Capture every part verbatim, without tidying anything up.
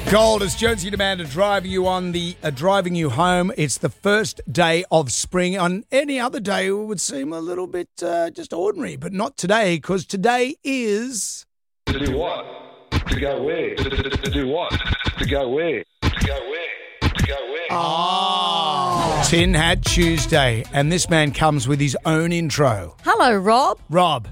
Gold, it's Jonesy and Amanda driving you on the uh, driving you home. It's the first day of spring. On any other day, it would seem a little bit uh, just ordinary, but not today, because today is To do what? To go where? To, to, to do what? To go where? To go where? To go where? oh. Tin Hat Tuesday, and this man comes with his own intro. Hello, Rob. Rob,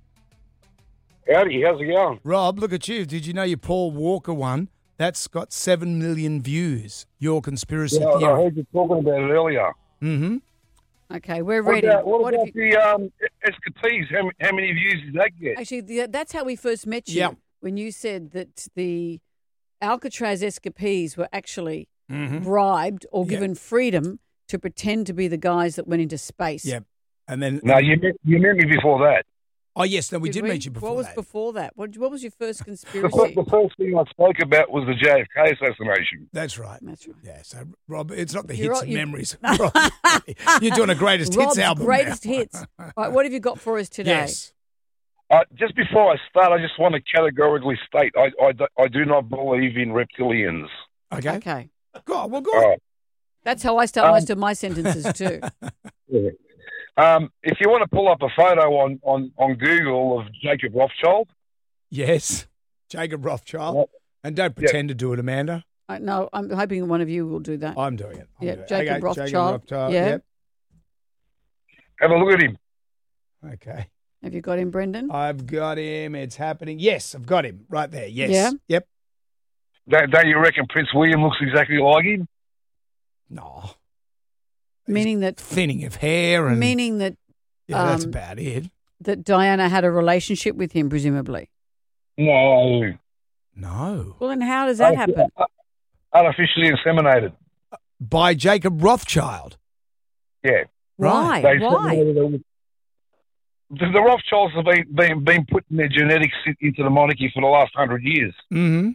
Howdy, how's it going? Rob, look at you. Did you know your Paul Walker one? That's got seven million views. Your conspiracy Yeah, I theory. heard you talking about it earlier. Mm-hmm. Okay, we're What ready. about, what What about have you- the um, escapees? How, how many views did that get? Actually, the, that's how we first met you. Yeah. When you said that the Alcatraz escapees were actually Mm-hmm. bribed or Yeah. given freedom to pretend to be the guys that went into space. Yep. And then, No, you met, you met me before that. oh yes, no, we did, meet you before What was that. before that? What, what was your first The, conspiracy? fir- the first thing I spoke about was the J F K assassination. That's right. That's right. Yeah, so Rob, it's not the You're hits right, and you- memories. Rob, you're doing a greatest Rob's hits album. greatest now. hits. All right, what have you got for us today? Yes. Uh, just before I start, I just want to categorically state I, I, do- I do not believe in reptilians. Okay. Okay. Go on, well, go All on. right. That's how I start Um, most of my sentences too. Yeah. Um, if you want to pull up a photo on, on, on Google of Jacob Rothschild, Yes. Jacob Rothschild. Yep. And don't pretend to do it, Amanda. I, no, I'm hoping one of you will do that. I'm doing it. I'm Yeah, doing it. Jacob Okay, Rothschild. Jacob Rothschild. Yeah. Yep. have a look at him. Okay. Have you got him, Brendan? I've got him. It's happening. Yes, I've got him right there. Yes. Yeah? Yep. Don't, don't you reckon Prince William looks exactly like him? No. Meaning that, Thinning of hair and meaning that yeah, that's um, about it. that Diana had a relationship with him, presumably. No. No. Well, then how does that happen? Artificially inseminated. By Jacob Rothschild. Yeah. Why? They Why? separated them. The, the Rothschilds have been, been, been putting their genetics in- into the monarchy for the last hundred years. Mm-hmm.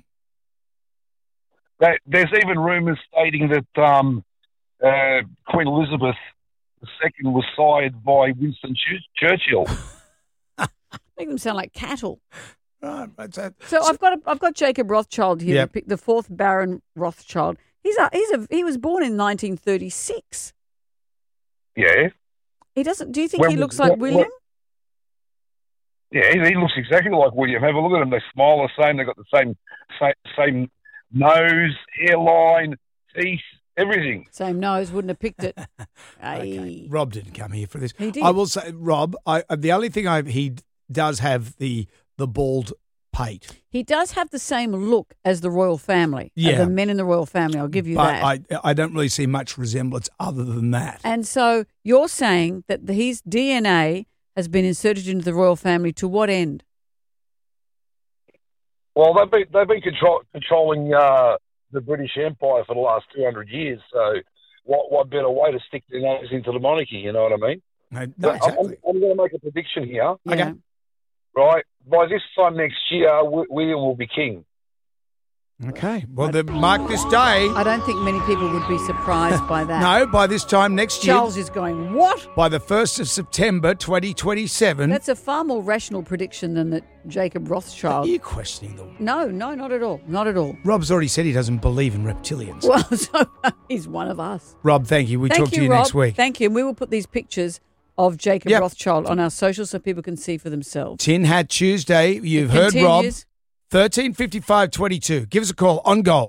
They, there's even rumours stating that um, uh, Queen Elizabeth the Second was sired by Winston Ch- Churchill. Make them sound like cattle. Right. That's that. So I've got a, I've got Jacob Rothschild here, Yep. the, the fourth Baron Rothschild. He's a, he's a, he was born in nineteen thirty-six. Yeah. He doesn't. Do you think When he was- looks like what- William? Yeah, he, he looks exactly like William. Have a look at them. They smile the same. They've got the same, same, same nose, hairline, teeth, everything. Same nose, wouldn't have picked it. Okay. Aye. Rob didn't come here for this. He did. I will say, Rob, I, the only thing I he does have the the bald pate. He does have the same look as the royal family. uh, Yeah. the men in the royal family. I'll give you But that. I I don't really see much resemblance other than that. And so you're saying that the, his D N A has been inserted into the royal family to what end? Well, they've been they've been control, controlling uh, the British Empire for the last two hundred years. So, what what better way to stick their nose into the monarchy? You know what I mean? No, no, But I'm- exactly. I'm, I'm going to make a prediction here. Yeah. Okay. Right, by this time next year, w- William will be king. Okay. Well, then mark this day. I don't think many people would be surprised by that. No, by this time next year, Charles is going, what? by the first of September, twenty twenty-seven. That's a far more rational prediction than that Jacob Are Rothschild. you questioning the? No, no, not at all. Not at all. Rob's already said he doesn't believe in reptilians. Well, so he's one of us. Rob, thank you. We Thank talk you, to you Rob. next week. Thank you. And we will put these pictures of Jacob Yep. Rothschild on our socials so people can see for themselves. Tin Hat Tuesday. You've It heard Rob. continues. thirteen fifty-five twenty-two. Give us a call on goal.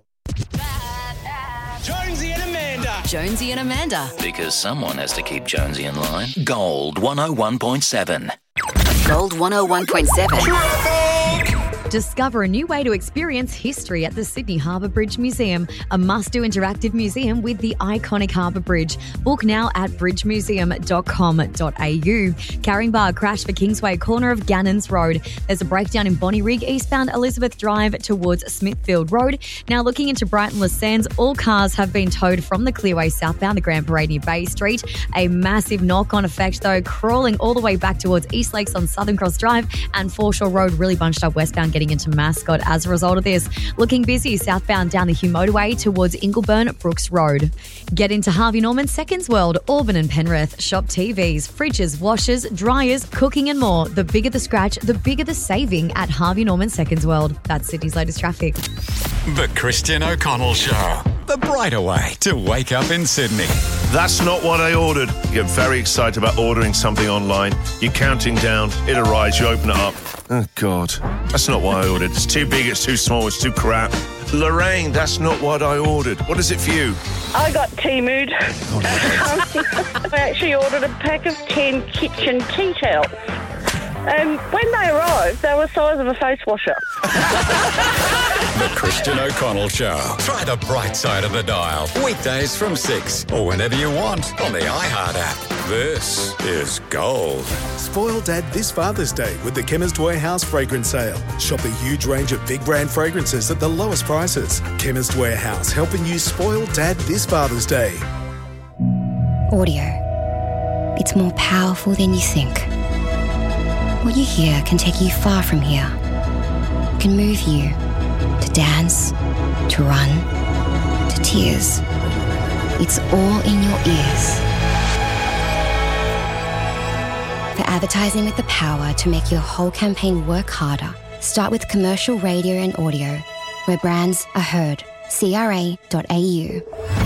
Jonesy and Amanda. Jonesy and Amanda. Because someone has to keep Jonesy in line. Gold one oh one point seven. Gold one oh one point seven. Discover a new way to experience history at the Sydney Harbour Bridge Museum, a must-do interactive museum with the iconic Harbour Bridge. Book now at bridge museum dot com dot a u. Carrying bar crash for Kingsway, corner of Gannons Road. There's a breakdown in Bonnyrigg, eastbound Elizabeth Drive towards Smithfield Road. Now looking into Brighton Les Sands, all cars have been towed from the Clearway southbound, the Grand Parade near Bay Street. A massive knock-on effect though, crawling all the way back towards East Lakes on Southern Cross Drive, and Foreshore Road really bunched up westbound getting heading into Mascot as a result of this. Looking busy southbound down the Hugh Motorway towards Ingleburn Brooks Road. Get into Harvey Norman Seconds World, Auburn and Penrith. Shop T Vs, fridges, washers, dryers, cooking and more. The bigger the scratch, the bigger the saving at Harvey Norman Seconds World. That's Sydney's latest traffic. The Christian O'Connell Show. The brighter way to wake up in Sydney. That's not what I ordered. You get very excited about ordering something online. You're counting down. It arrives. You open it up. Oh, God. That's not what I ordered. It's too big. It's too small. It's too crap. Lorraine, that's not what I ordered. What is it for you? I got Teamood. Oh, no. I actually ordered a pack of ten kitchen tea towels. And when they arrived, they were the size of a face washer. The Christian O'Connell Show. Try the bright side of the dial. Weekdays from six or whenever you want on the iHeart app. This is Gold. Spoil Dad this Father's Day with the Chemist Warehouse fragrance sale. Shop a huge range of big brand fragrances at the lowest prices. Chemist Warehouse, helping you spoil Dad this Father's Day. Audio. It's more powerful than you think. What you hear can take you far from here. Can move you to dance, to run, to tears. It's all in your ears. For advertising with the power to make your whole campaign work harder, start with commercial radio and audio, where brands are heard. C R A dot A U.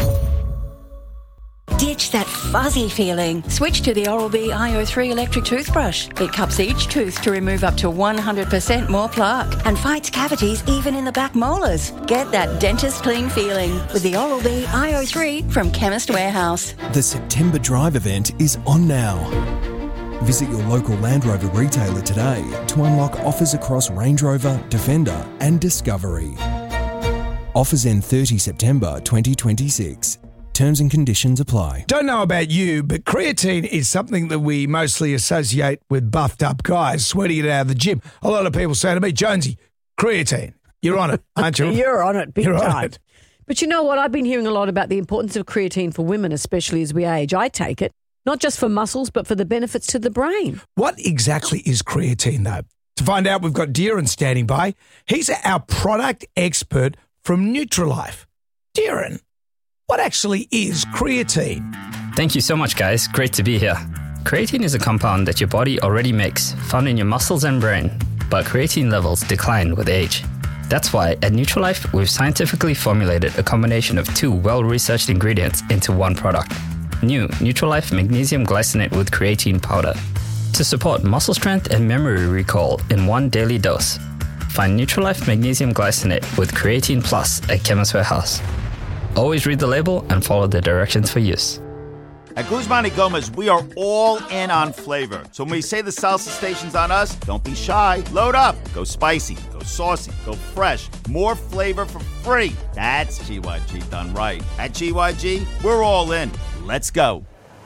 Ditch that fuzzy feeling. Switch to the Oral-B I O three electric toothbrush. It cups each tooth to remove up to one hundred percent more plaque and fights cavities even in the back molars. Get that dentist clean feeling with the Oral-B I O three from Chemist Warehouse. The September Drive event is on now. Visit your local Land Rover retailer today to unlock offers across Range Rover, Defender and Discovery. Offers end thirtieth September twenty twenty-six. Terms and conditions apply. Don't know about you, but creatine is something that we mostly associate with buffed up guys sweating it out of the gym. A lot of people say to me, Jonesy, creatine, you're on it, aren't you? You're on it, big You're time. on it. But you know what? I've been hearing a lot about the importance of creatine for women, especially as we age. I take it, not just for muscles, but for the benefits to the brain. What exactly is creatine, though? To find out, we've got Deeran standing by. He's our product expert from Nutrilife. Deeran, what actually is creatine? Thank you so much, guys. Great to be here. Creatine is a compound that your body already makes, found in your muscles and brain, but creatine levels decline with age. That's why at Nutrilife, we've scientifically formulated a combination of two well-researched ingredients into one product. New Nutrilife Magnesium Glycinate with Creatine Powder to support muscle strength and memory recall in one daily dose. Find Nutrilife Magnesium Glycinate with Creatine Plus at Chemist Warehouse. Always read the label and follow the directions for use. At Guzman y Gomez, we are all in on flavor. So when we say the salsa station's on us, don't be shy. Load up. Go spicy, go saucy, go fresh. More flavor for free. That's G Y G done right. At G Y G, we're all in. Let's go.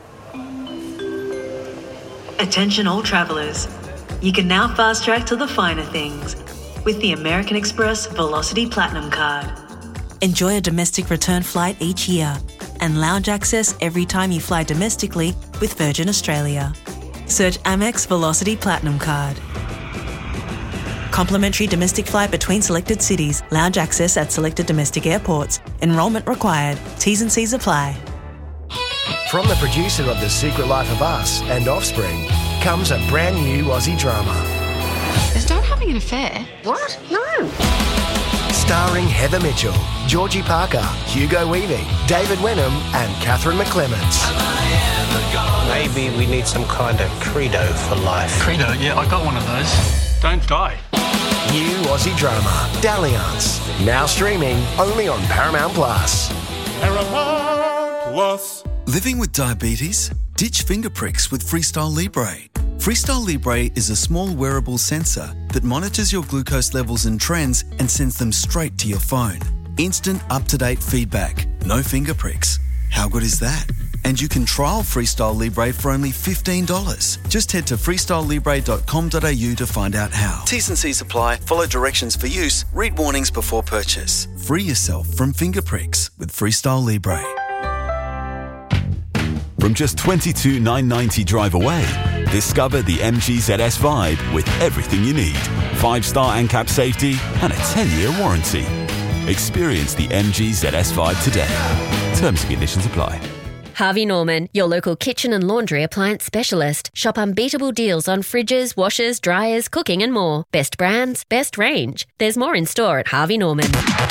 Attention all travelers. You can now fast track to the finer things with the American Express Velocity Platinum Card. Enjoy a domestic return flight each year and lounge access every time you fly domestically with Virgin Australia. Search Amex Velocity Platinum Card. Complimentary domestic flight between selected cities. Lounge access at selected domestic airports. Enrollment required. T's and C's apply. From the producer of The Secret Life of Us and Offspring comes a brand new Aussie drama. Is Dad having an affair? What? No. Starring Heather Mitchell, Georgie Parker, Hugo Weaving, David Wenham and Catherine McClements. Maybe we need some kind of credo for life. Credo? Yeah, I got one of those. Don't die. New Aussie drama, Dalliance. Now streaming only on Paramount Plus. Paramount Plus. Living with diabetes? Ditch finger pricks with Freestyle Libre. Freestyle Libre is a small wearable sensor that monitors your glucose levels and trends and sends them straight to your phone. Instant, up-to-date feedback. No finger pricks. How good is that? And you can trial Freestyle Libre for only fifteen dollars. Just head to freestyle libre dot com dot a u to find out how. T's and C's apply. Follow directions for use. Read warnings before purchase. Free yourself from finger pricks with Freestyle Libre. From just twenty-two thousand nine hundred ninety drive away, Discover the M G Z S Vibe with everything you need. Five-star ANCAP safety and a ten-year warranty. Experience the M G Z S Vibe today. Terms and conditions apply. Harvey Norman, your local kitchen and laundry appliance specialist. Shop unbeatable deals on fridges, washers, dryers, cooking and more. Best brands, best range. There's more in store at Harvey Norman.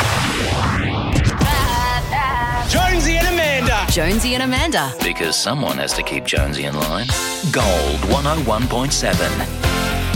Jonesy and Amanda. Jonesy and Amanda. Because someone has to keep Jonesy in line. Gold one oh one point seven.